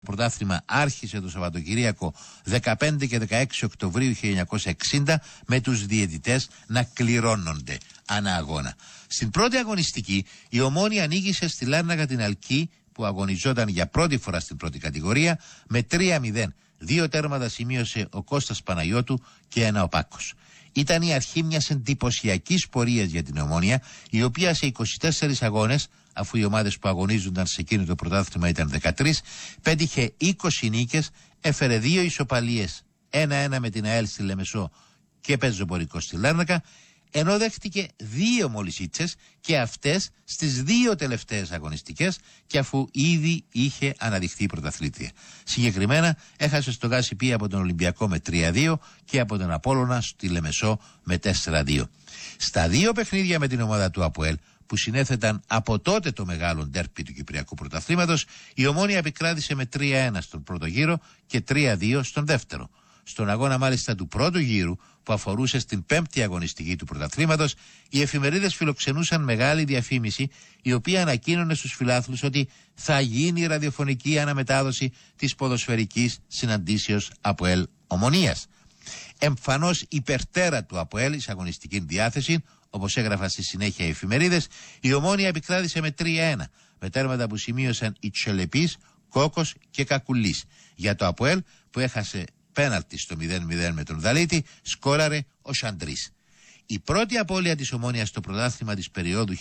πρωτάθλημα άρχισε το Σαββατοκυριακό 15 και 16 Οκτωβρίου 1960 με τους διαιτητές να κληρώνονται ανά αγώνα. Στην πρώτη αγωνιστική η Ομόνοια νίκησε στη Λάρνακα την Αλκή που αγωνιζόταν για πρώτη φορά στην πρώτη κατηγορία με 3-0. 2 τέρματα σημείωσε ο Κώστας Παναγιώτου και ένα ο Πάκος. Ήταν η αρχή μιας εντυπωσιακής πορείας για την Ομόνοια, η οποία σε 24 αγώνες, αφού οι ομάδες που αγωνίζονταν σε εκείνο το πρωτάθλημα ήταν 13, πέτυχε 20 νίκες, έφερε 2 ισοπαλίες, 1-1 με την ΑΕΛ στη Λεμεσό και πεζοπορικό στη Λάρνακα, ενώ δέχτηκε 2 μολυσίτσες και αυτές στις 2 τελευταίες αγωνιστικές και αφού ήδη είχε αναδειχθεί η πρωταθλήτρια. Συγκεκριμένα έχασε στο Γάσι από τον Ολυμπιακό με 3-2 και από τον Απόλλωνα στη Λεμεσό με 4-2. Στα 2 παιχνίδια με την ομάδα του ΑΠΟΕΛ που συνέθεταν από τότε το μεγάλο ντέρπι του Κυπριακού Πρωταθλήματος, η Ομόνοια επικράτησε με 3-1 στον πρώτο γύρο και 3-2 στον δεύτερο. Στον αγώνα μάλιστα του πρώτου γύρου που αφορούσε στην 5η αγωνιστική του πρωταθλήματος, οι εφημερίδες φιλοξενούσαν μεγάλη διαφήμιση η οποία ανακοίνωνε στους φιλάθλους ότι θα γίνει ραδιοφωνική αναμετάδοση της ποδοσφαιρικής συναντήσεως ΑΠΟΕΛ Ομονίας. Εμφανώς υπερτέρα του ΑΠΟΕΛ εις αγωνιστική διάθεση, όπως έγραφαν στη συνέχεια οι εφημερίδες, η Ομόνοια επικράτησε με 3-1 με τέρματα που σημείωσαν οι Τσελεπής, Κόκος και Κακουλής. Για το ΑΠΟΕΛ που έχασε πέναλτι στο 0-0 με τον Δαλίτη, σκόραρε ο Σαντρής. Η πρώτη απώλεια της Ομόνοιας στο πρωτάθλημα της περίοδου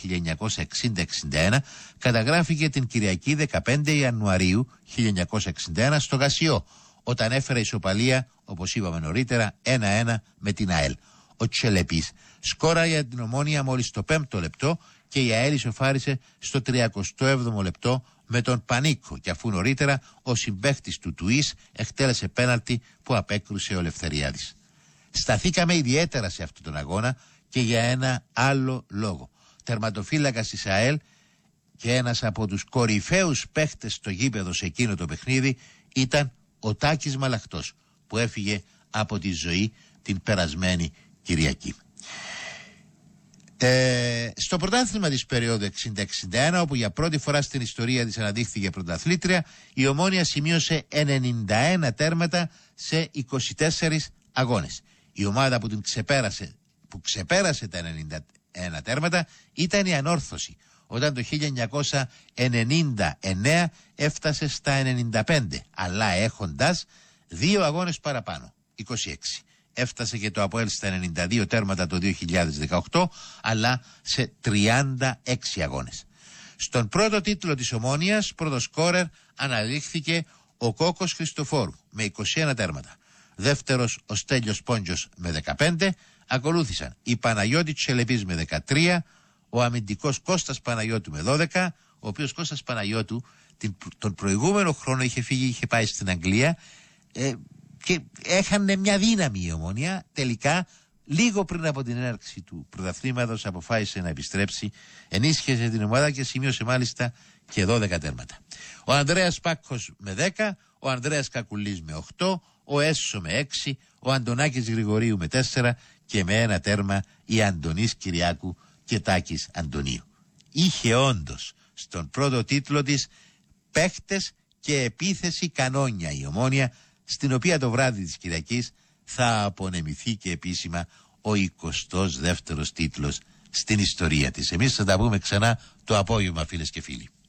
1960-61 καταγράφηκε την Κυριακή 15 Ιανουαρίου 1961 στο Γασιό, όταν έφερε ισοπαλία, όπως είπαμε νωρίτερα, 1-1 με την ΑΕΛ. Ο Τσελεπής σκόραρε για την Ομόνοια μόλις στο 5ο λεπτό και η ΑΕΛ ισοφάρισε στο 37ο λεπτό με τον Πανίκο, και αφού νωρίτερα ο συμπαίχτης του Τουίς εκτέλεσε πέναλτι που απέκρουσε ο Ελευθεριάδης. Σταθήκαμε ιδιαίτερα σε αυτόν τον αγώνα και για ένα άλλο λόγο. Τερματοφύλακας της ΑΕΛ και ένας από τους κορυφαίους παίχτες στο γήπεδο σε εκείνο το παιχνίδι ήταν ο Τάκης Μαλαχτός, που έφυγε από τη ζωή την περασμένη Κυριακή. Στο πρωτάθλημα της περίοδου 60-61, όπου για πρώτη φορά στην ιστορία της αναδείχθηκε πρωταθλήτρια, η Ομόνοια σημείωσε 91 τέρματα σε 24 αγώνες. Η ομάδα που ξεπέρασε τα 91 τέρματα ήταν η Ανόρθωση, όταν το 1999 έφτασε στα 95, αλλά έχοντας 2 αγώνες παραπάνω, 26. Έφτασε και το ΑΠΟΕΛ στα 92 τέρματα το 2018, αλλά σε 36 αγώνες. Στον πρώτο τίτλο της Ομόνοιας, πρώτο σκόρερ, αναδείχθηκε ο Κόκος Χριστοφόρου με 21 τέρματα. Δεύτερος ο Στέλιος Πόντζος με 15, ακολούθησαν η Παναγιώτη Τσελεπής με 13, ο αμυντικός Κώστας Παναγιώτου με 12, ο οποίος Κώστας Παναγιώτου τον προηγούμενο χρόνο είχε φύγει, είχε πάει στην Αγγλία, και έχανε μια δύναμη η Ομόνοια. Τελικά, λίγο πριν από την έναρξη του πρωταθλήματος, αποφάσισε να επιστρέψει, ενίσχυσε την ομάδα και σημείωσε μάλιστα και 12 τέρματα. Ο Ανδρέας Πάκος με 10, ο Ανδρέας Κακουλής με 8, ο Έσσο με 6, ο Αντωνάκης Γρηγορίου με 4 και με 1 τέρμα η Αντωνής Κυριάκου και Τάκης Αντωνίου. Είχε όντως στον πρώτο τίτλο της παίχτες και επίθεση κανόνια η Ομόνοια, στην οποία το βράδυ της Κυριακής θα απονεμηθεί και επίσημα ο 22ος τίτλος στην ιστορία της. Εμείς θα τα πούμε ξανά το απόγευμα, φίλες και φίλοι.